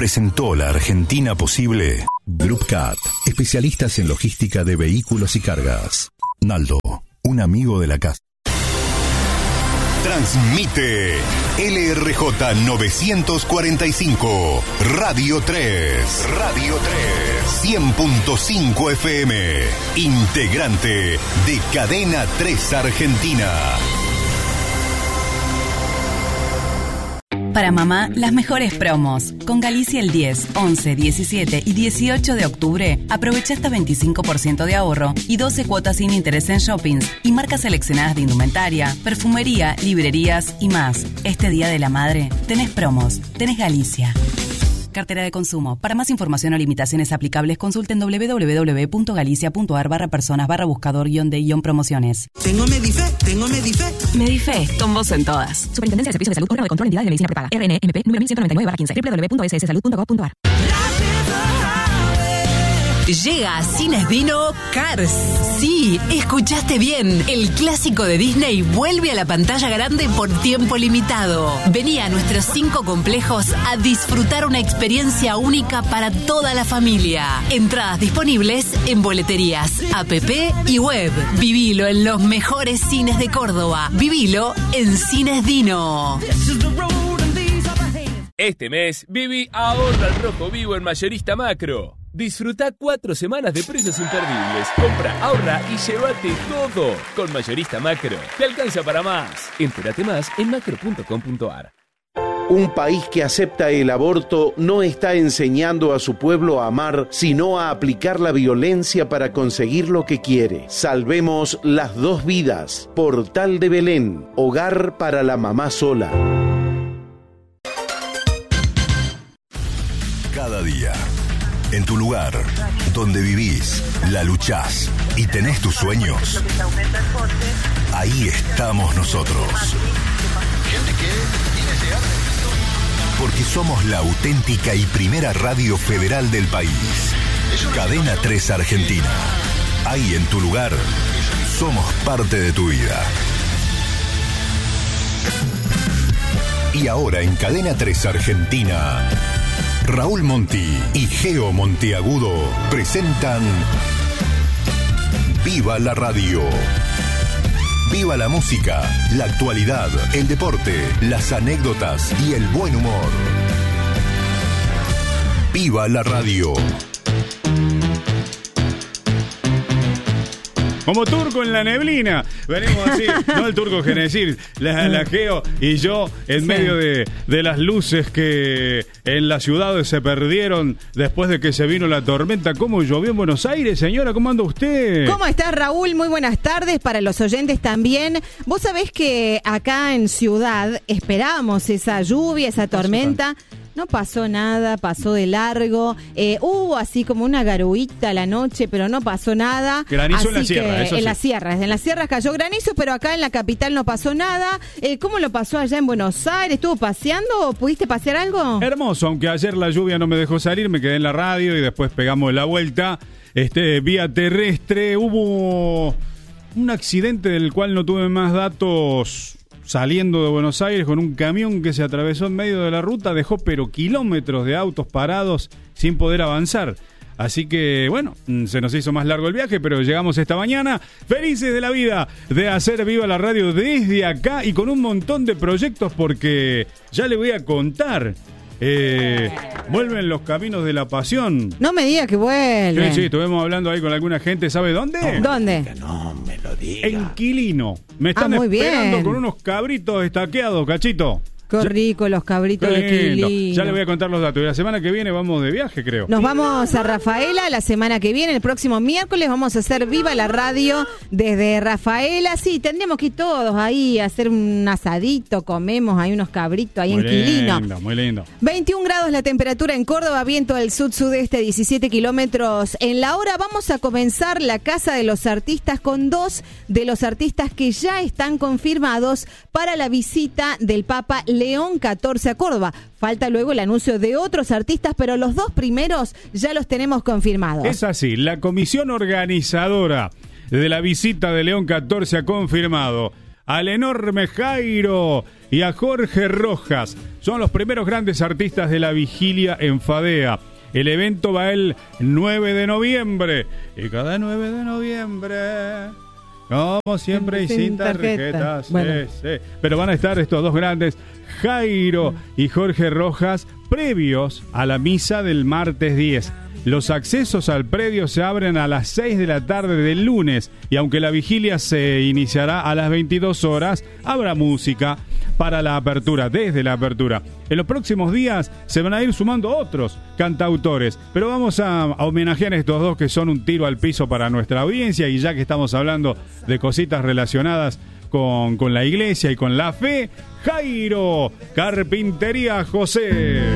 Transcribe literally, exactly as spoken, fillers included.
presentó la Argentina posible. Group Cat, especialistas en logística de vehículos y cargas. Naldo, un amigo de la casa. Transmite L R J novecientos cuarenta y cinco, Radio tres. Radio tres. cien punto cinco F M. Integrante de Cadena tres Argentina. Para mamá, las mejores promos. Con Galicia el diez, once, diecisiete y dieciocho de octubre, aprovecha hasta veinticinco por ciento de ahorro y doce cuotas sin interés en shoppings y marcas seleccionadas de indumentaria, perfumería, librerías y más. Este Día de la Madre, tenés promos, tenés Galicia. Cartera de consumo. Para más información o limitaciones aplicables, consulten doble u doble u doble u punto galicia punto a r barra personas barra buscador guión de guión promociones. Tengo Medife, tengo Medife. Medife, con vos en todas. Superintendencia de Servicios de Salud, órgano de control, entidad de medicina prepaga. R N M P nueve mil ciento noventa y nueve barra quince. doble u doble u doble u punto s s salud punto gov punto a r. Llega a Cines Dino Cars. Sí, escuchaste bien. El clásico de Disney vuelve a la pantalla grande por tiempo limitado. Vení a nuestros cinco complejos a disfrutar una experiencia única para toda la familia. Entradas disponibles en boleterías, app y web. Vivilo en los mejores cines de Córdoba. Vivilo en Cines Dino. Este mes, viví ahorra al rojo vivo en Mayorista Macro. Disfruta cuatro semanas de precios imperdibles. Compra, ahorra y llévate todo. Con Mayorista Macro. Te alcanza para más. Entérate más en macro punto com punto a r. Un país que acepta el aborto no está enseñando a su pueblo a amar, sino a aplicar la violencia para conseguir lo que quiere. Salvemos las dos vidas. Portal de Belén. Hogar para la mamá sola. Cada día, en tu lugar, donde vivís, la luchás y tenés tus sueños, ahí estamos nosotros. Porque somos la auténtica y primera radio federal del país. Cadena tres Argentina. Ahí en tu lugar, somos parte de tu vida. Y ahora en Cadena tres Argentina, Raúl Monti y Geo Monteagudo presentan Viva la Radio. Viva la música, la actualidad, el deporte, las anécdotas y el buen humor. Viva la Radio. Como Turco en la neblina. Venimos así, no el Turco Genesir, la, la Geo y yo en sí. medio de, de las luces que en la ciudad se perdieron después de que se vino la tormenta. ¿Cómo llovió en Buenos Aires, señora? ¿Cómo anda usted? ¿Cómo estás, Raúl? Muy buenas tardes para los oyentes también. Vos sabés que acá en Ciudad esperábamos esa lluvia, esa tormenta. No pasó nada, pasó de largo. Eh, hubo así como una garuita a la noche, pero no pasó nada. Granizo así en la sierra, eso En sí. las sierras, en las sierras cayó granizo, pero acá en la capital no pasó nada. Eh, ¿Cómo lo pasó allá en Buenos Aires? ¿Estuvo paseando? ¿Pudiste pasear algo? Hermoso, aunque ayer la lluvia no me dejó salir, me quedé en la radio y después pegamos la vuelta. Este, vía terrestre, hubo un accidente del cual no tuve más datos. Saliendo de Buenos Aires con un camión que se atravesó en medio de la ruta, dejó pero kilómetros de autos parados sin poder avanzar. Así que, bueno, se nos hizo más largo el viaje, pero llegamos esta mañana felices de la vida de hacer Viva la Radio desde acá y con un montón de proyectos porque ya le voy a contar. Eh, vuelven los caminos de la pasión. No me diga que vuelven. Sí, sí, estuvimos hablando ahí con alguna gente. ¿Sabe dónde? ¿Dónde? No me lo diga. En Quilino. Me están Ah, muy esperando bien. con unos cabritos estaqueados, cachito. Qué rico los cabritos Qué de lindo. Quilino. Ya le voy a contar los datos. Y la semana que viene vamos de viaje, creo. Nos vamos a Rafaela la semana que viene, el próximo miércoles vamos a hacer Viva la Radio desde Rafaela. Sí, tendríamos que ir todos ahí a hacer un asadito, comemos ahí unos cabritos ahí Muy en Quilino. lindo, muy lindo. veintiún grados la temperatura en Córdoba, viento del sud-sudeste, diecisiete kilómetros en la hora. Vamos a comenzar la Casa de los Artistas con dos de los artistas que ya están confirmados para la visita del Papa León catorce a Córdoba. Falta luego el anuncio de otros artistas, pero los dos primeros ya los tenemos confirmados. Es así, la comisión organizadora de la visita de León catorce ha confirmado al enorme Jairo y a Jorge Rojas. Son los primeros grandes artistas de la vigilia en Fadea. El evento va el nueve de noviembre. Y cada nueve de noviembre, como siempre y sin, sin tarjetas. Bueno. Sí, sí. Pero van a estar estos dos grandes, Jairo y Jorge Rojas, previos a la misa del martes diez. Los accesos al predio se abren a las seis de la tarde del lunes y aunque la vigilia se iniciará a las veintidós horas, habrá música para la apertura, desde la apertura. En los próximos días se van a ir sumando otros cantautores, pero vamos a, a homenajear a estos dos que son un tiro al piso para nuestra audiencia, y ya que estamos hablando de cositas relacionadas con, con la iglesia y con la fe, Jairo, Carpintería José.